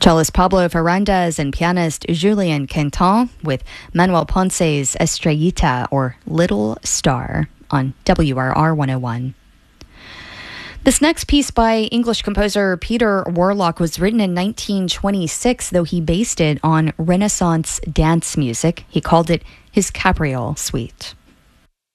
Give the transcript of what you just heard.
Cellist Pablo Ferrandez and pianist Julien Quinton with Manuel Ponce's Estrellita, or Little Star, on WRR 101. This next piece by English composer Peter Warlock was written in 1926, though he based it on Renaissance dance music. He called it his Capriole Suite.